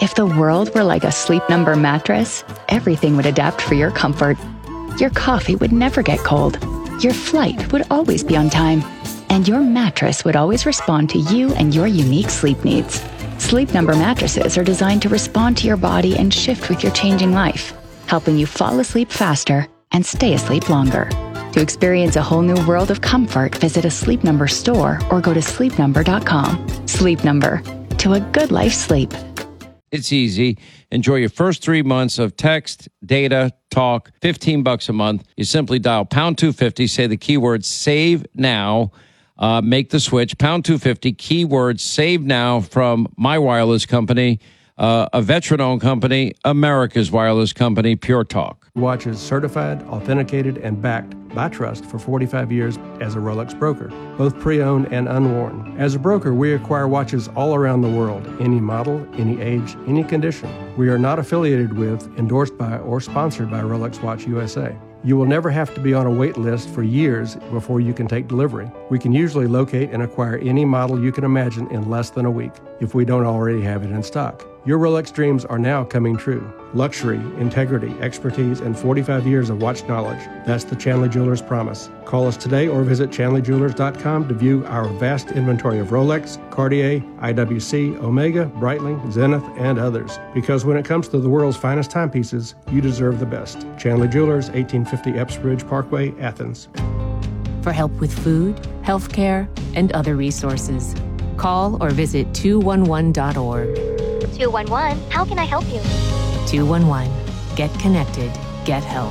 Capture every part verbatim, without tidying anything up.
If the world were like a Sleep Number mattress, everything would adapt for your comfort. Your coffee would never get cold. Your flight would always be on time. And your mattress would always respond to you and your unique sleep needs. Sleep Number mattresses are designed to respond to your body and shift with your changing life, helping you fall asleep faster and stay asleep longer. To experience a whole new world of comfort, visit a Sleep Number store or go to sleep number dot com. Sleep Number. To a good life sleep. It's easy. Enjoy your first three months of text, data, talk, fifteen bucks a month. You simply dial pound two fifty, say the keyword save now, uh, make the switch, pound two fifty, keyword save now from my wireless company, uh, a veteran-owned company, America's wireless company, Pure Talk. Watch is certified, authenticated, and backed by Trust for forty-five years as a Rolex broker, both pre-owned and unworn. As a broker, we acquire watches all around the world, any model, any age, any condition. We are not affiliated with, endorsed by, or sponsored by Rolex Watch U S A. You will never have to be on a wait list for years before you can take delivery. We can usually locate and acquire any model you can imagine in less than a week, if we don't already have it in stock. Your Rolex dreams are now coming true. Luxury, integrity, expertise, and forty-five years of watch knowledge. That's the Chandler Jewelers promise. Call us today or visit chandler jewelers dot com to view our vast inventory of Rolex, Cartier, I W C, Omega, Breitling, Zenith, and others. Because when it comes to the world's finest timepieces, you deserve the best. Chandler Jewelers, eighteen fifty Epps Ridge Parkway, Athens. For help with food, healthcare, and other resources, call or visit two one one dot org. two one one, how can I help you? two one one. Get connected. Get help.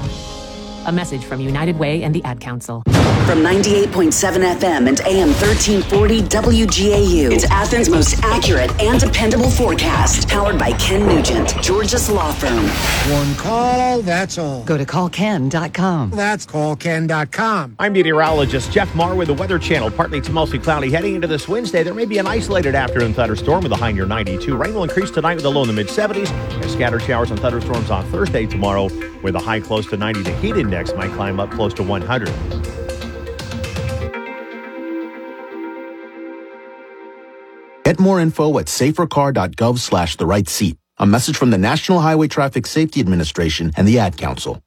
A message from United Way and the Ad Council. From ninety-eight point seven F M and A M thirteen forty W G A U, it's Athens' most accurate and dependable forecast. Powered by Ken Nugent, Georgia's law firm. One call, that's all. Go to call ken dot com. That's call ken dot com. I'm meteorologist Jeff Marr with the Weather Channel. Partly to mostly cloudy heading into this Wednesday. There may be an isolated afternoon thunderstorm with a high near ninety-two. Rain will increase tonight with a low in the mid seventies. And scattered showers and thunderstorms on Thursday tomorrow, where the high close to ninety. The heat index might climb up close to one hundred. Get more info at safercar dot gov slash the right seat. A message from the National Highway Traffic Safety Administration and the Ad Council.